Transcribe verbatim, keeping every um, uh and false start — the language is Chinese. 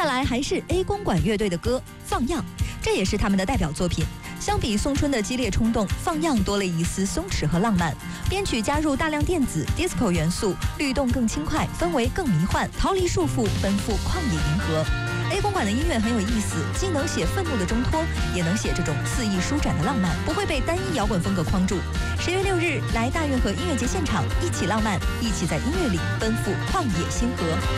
下来还是 A 公馆乐队的歌《放漾》，这也是他们的代表作品。相比宋春的激烈冲动，《放漾》多了一丝松弛和浪漫，编曲加入大量电子、disco 元素，律动更轻快，氛围更迷幻，逃离束缚，奔赴旷野银河。A 公馆的音乐很有意思，既能写愤怒的挣脱，也能写这种肆意舒展的浪漫，不会被单一摇滚风格框住。十月六日来大运河音乐节现场，一起浪漫，一起在音乐里奔赴旷野星河。